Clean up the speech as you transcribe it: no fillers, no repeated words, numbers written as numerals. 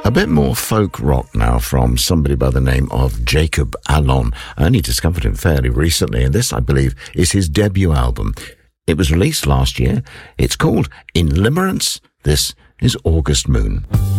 A bit more folk rock now from somebody by the name of Jacob Allon. I only discovered him fairly recently, and this, I believe, is his debut album. It was released last year. It's called In Limerence. This is August Moon.